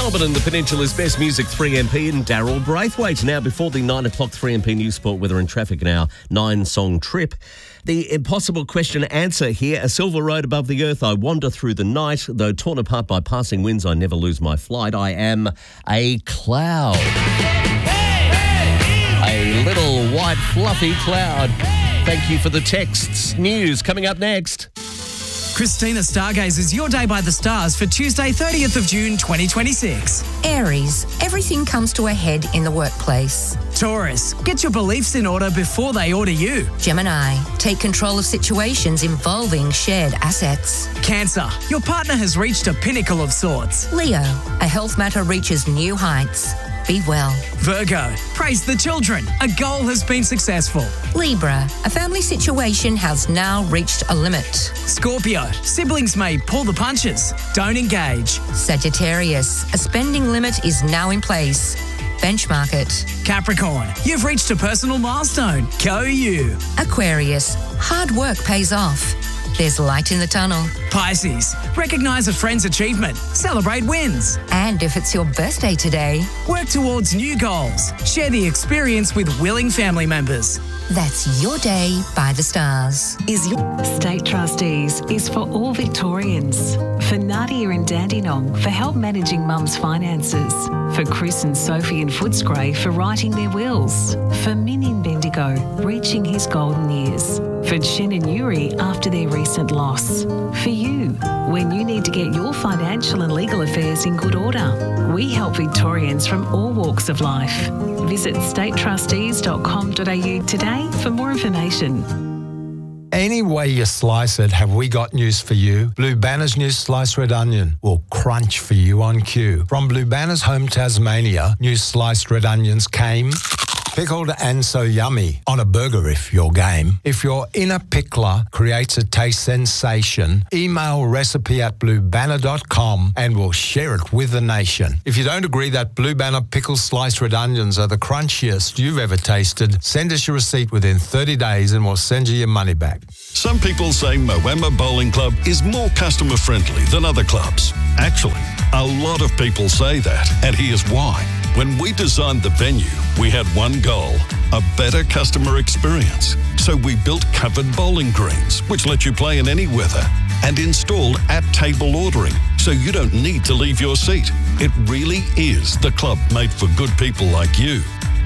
Melbourne and the Peninsula's best music, 3MP and Daryl Braithwaite. Now, before the 9 o'clock 3MP News Sport weather and traffic in our 9-song trip. The impossible question answer here. A silver road above the earth, I wander through the night. Though torn apart by passing winds, I never lose my flight. I am a cloud. A little white fluffy cloud. Thank you for the texts. News coming up next. Christina stargazes your day by the stars for Tuesday 30th of June 2026. Aries, everything comes to a head in the workplace. Taurus, get your beliefs in order before they order you. Gemini, take control of situations involving shared assets. Cancer, your partner has reached a pinnacle of sorts. Leo, a health matter reaches new heights. Be well. Virgo, praise the children. A goal has been successful. Libra, a family situation has now reached a limit. Scorpio, siblings may pull the punches. Don't engage. Sagittarius, a spending limit is now in place. Benchmark it. Capricorn, you've reached a personal milestone. Go you. Aquarius, hard work pays off. There's light in the tunnel. Pisces, recognise a friend's achievement. Celebrate wins. And if it's your birthday today, work towards new goals. Share the experience with willing family members. That's your day by the stars. State Trustees is for all Victorians. For Nadia and Dandenong for help managing mum's finances. For Chris and Sophie in Footscray for writing their wills. For Min in Bendigo, reaching his golden years. For Chen and Yuri after their recent loss. For you, when you need to get your financial and legal affairs in good order. We help Victorians from all walks of life. Visit statetrustees.com.au today for more information. Any way you slice it, have we got news for you? Blue Banner's new sliced red onion will crunch for you on cue. From Blue Banner's home Tasmania, new sliced red onions came pickled and so yummy on a burger if you're game. If your inner pickler creates a taste sensation, email recipe@bluebanner.com and we'll share it with the nation. If you don't agree that Blue Banner pickled sliced red onions are the crunchiest you've ever tasted, send us your receipt within 30 days and we'll send you your money back. Some people say Moama Bowling Club is more customer friendly than other clubs. Actually, a lot of people say that, and here's why. When we designed the venue, we had one goal, a better customer experience. So we built covered bowling greens, which let you play in any weather, and installed at-table ordering, so you don't need to leave your seat. It really is the club made for good people like you.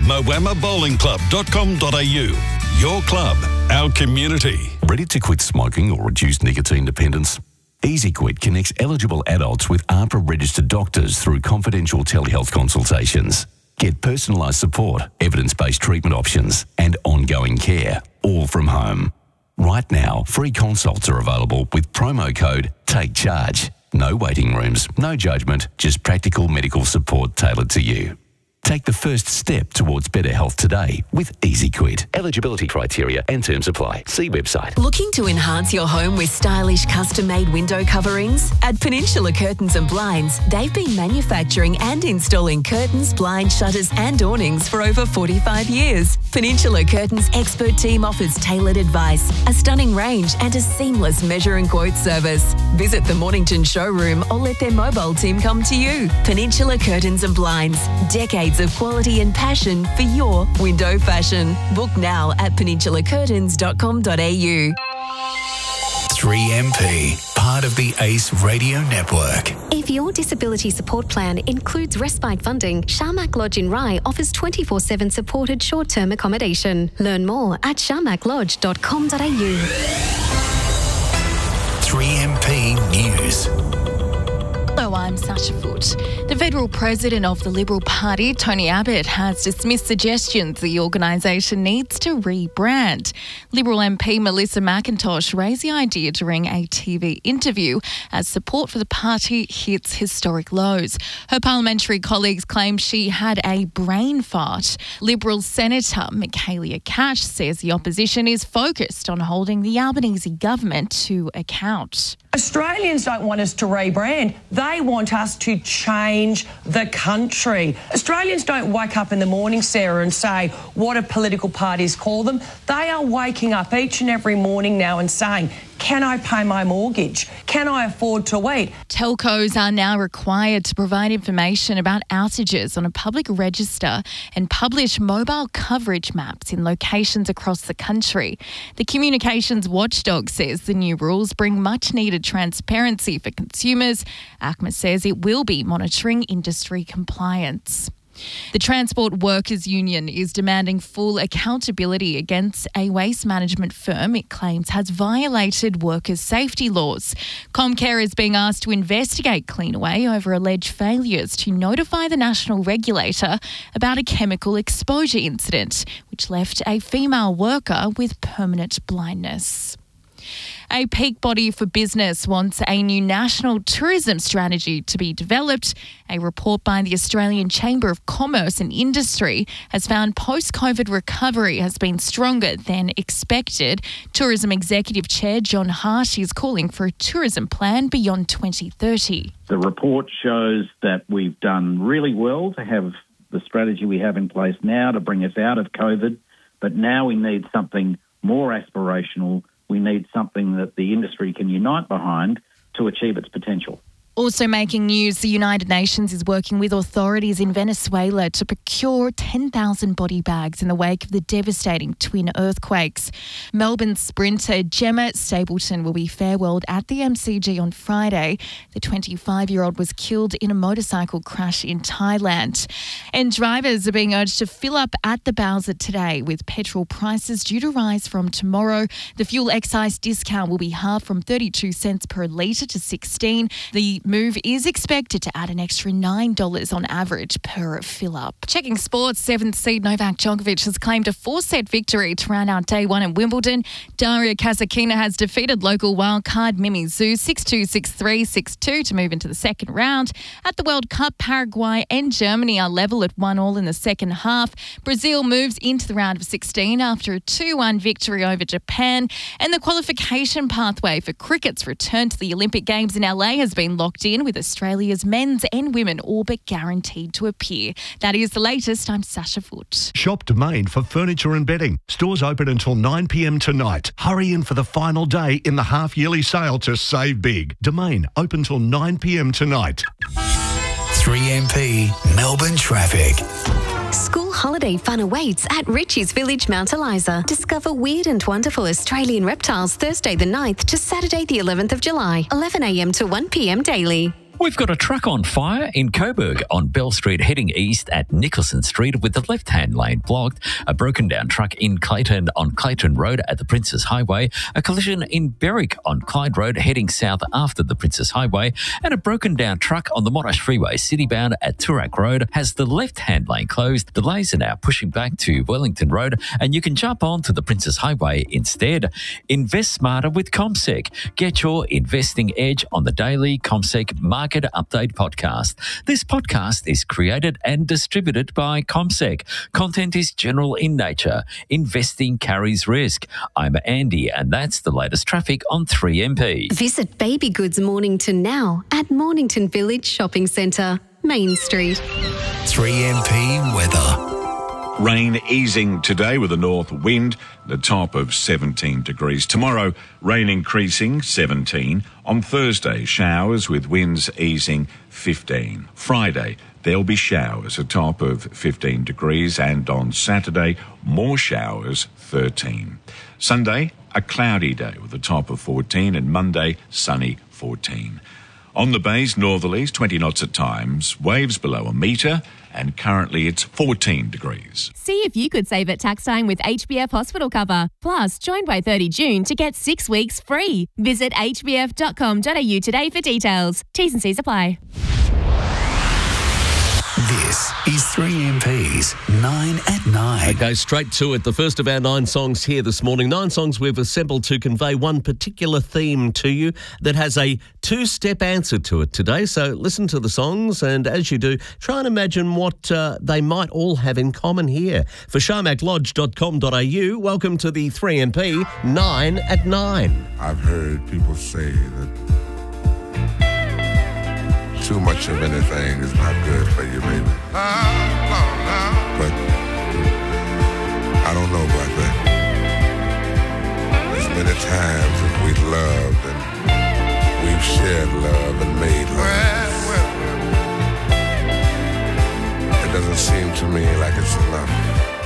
moamabowlingclub.com.au. Your club, our community. Ready to quit smoking or reduce nicotine dependence? EasyQuit connects eligible adults with AHPRA-registered doctors through confidential telehealth consultations. Get personalised support, evidence-based treatment options and ongoing care, all from home. Right now, free consults are available with promo code TAKECHARGE. No waiting rooms, no judgment, just practical medical support tailored to you. Take the first step towards better health today with EasyQuit. Eligibility criteria and terms apply. See website. Looking to enhance your home with stylish custom-made window coverings? At Peninsula Curtains and Blinds, they've been manufacturing and installing curtains, blinds, shutters and awnings for over 45 years. Peninsula Curtains' expert team offers tailored advice, a stunning range and a seamless measure and quote service. Visit the Mornington showroom or let their mobile team come to you. Peninsula Curtains and Blinds. Decades of quality and passion for your window fashion. Book now at peninsulacurtains.com.au. 3MP, part of the ACE Radio Network. If your disability support plan includes respite funding, Sharmak Lodge in Rye offers 24/7 supported short-term accommodation. Learn more at sharmaklodge.com.au. 3MP News. Hello, I'm Sasha Foote. The federal president of the Liberal Party, Tony Abbott, has dismissed suggestions the organisation needs to rebrand. Liberal MP Melissa McIntosh raised the idea during a TV interview as support for the party hits historic lows. Her parliamentary colleagues claim she had a brain fart. Liberal Senator Michaelia Cash says the opposition is focused on holding the Albanese government to account. Australians don't want us to rebrand. They want us to change the country. Australians don't wake up in the morning, Sarah, and say, what do political parties call them? They are waking up each and every morning now and saying, Can I pay my mortgage? Can I afford to eat? Telcos are now required to provide information about outages on a public register and publish mobile coverage maps in locations across the country. The Communications Watchdog says the new rules bring much needed transparency for consumers. ACMA says it will be monitoring industry compliance. The Transport Workers Union is demanding full accountability against a waste management firm it claims has violated workers' safety laws. Comcare is being asked to investigate Cleanaway over alleged failures to notify the national regulator about a chemical exposure incident, which left a female worker with permanent blindness. A peak body for business wants a new national tourism strategy to be developed. A report by the Australian Chamber of Commerce and Industry has found post-COVID recovery has been stronger than expected. Tourism Executive Chair John Hart is calling for a tourism plan beyond 2030. The report shows that we've done really well to have the strategy we have in place now to bring us out of COVID, but now we need something more aspirational. We need something that the industry can unite behind to achieve its potential. Also making news, the United Nations is working with authorities in Venezuela to procure 10,000 body bags in the wake of the devastating twin earthquakes. Melbourne sprinter Gemma Stapleton will be farewelled at the MCG on Friday. The 25-year-old was killed in a motorcycle crash in Thailand. And drivers are being urged to fill up at the Bowser today, with petrol prices due to rise from tomorrow. The fuel excise discount will be halved from 32 cents per litre to 16. The move is expected to add an extra $9 on average per fill-up. Checking sports, 7th seed Novak Djokovic has claimed a 4-set victory to round out day one in Wimbledon. Daria Kasatkina has defeated local wildcard Mimi Zhu 6-2, 6-3, 6-2 to move into the second round. At the World Cup, Paraguay and Germany are level at 1-1 in the second half. Brazil moves into the round of 16 after a 2-1 victory over Japan. And the qualification pathway for cricket's return to the Olympic Games in LA has been locked in, with Australia's men's and women all but guaranteed to appear. That is the latest. I'm Sasha Foote. Shop Domain for furniture and bedding. Stores open until 9 p.m. tonight. Hurry in for the final day in the half-yearly sale to save big. Domain open till 9 p.m. tonight. 3MP Melbourne traffic. School holiday fun awaits at Ritchie's Village, Mount Eliza. Discover weird and wonderful Australian reptiles Thursday the 9th to Saturday the 11th of July, 11 a.m. to 1 p.m. daily. We've got a truck on fire in Coburg on Bell Street heading east at Nicholson Street with the left-hand lane blocked, a broken-down truck in Clayton on Clayton Road at the Princes Highway, a collision in Berwick on Clyde Road heading south after the Princes Highway, and a broken-down truck on the Monash Freeway citybound at Toorak Road has the left-hand lane closed. Delays are now pushing back to Wellington Road, and you can jump on to the Princes Highway instead. Invest smarter with CommSec. Get your investing edge on the daily CommSec Market Update podcast. This podcast is created and distributed by CommSec. Content is general in nature. Investing carries risk. I'm Andy, and that's the latest traffic on 3MP. Visit Baby Goods Mornington now at Mornington Village Shopping Centre, Main Street. 3MP weather. Rain easing today with a north wind, the top of 17 degrees. Tomorrow, rain increasing, 17. On Thursday, showers with winds easing, 15. Friday, there'll be showers, a top of 15 degrees. And on Saturday, more showers, 13. Sunday, a cloudy day with a top of 14. And Monday, sunny, 14. On the bays, northerlies, 20 knots at times, waves below a metre, and currently it's 14 degrees. See if you could save at tax time with HBF Hospital Cover. Plus, join by 30 June to get 6 weeks free. Visit hbf.com.au today for details. T's and C's apply. This is 3MP's 9 at 9. Okay, straight to it. The first of our 9 songs here this morning. 9 songs we've assembled to convey one particular theme to you that has a 2-step answer to it today. So listen to the songs, and as you do, try and imagine what they might all have in common here. For sharmaklodge.com.au, welcome to the 3MP 9 at 9. I've heard people say that too much of anything is not good for you, baby. But I don't know about that. It's many times that we've loved and we've shared love and made love. It doesn't seem to me like it's enough.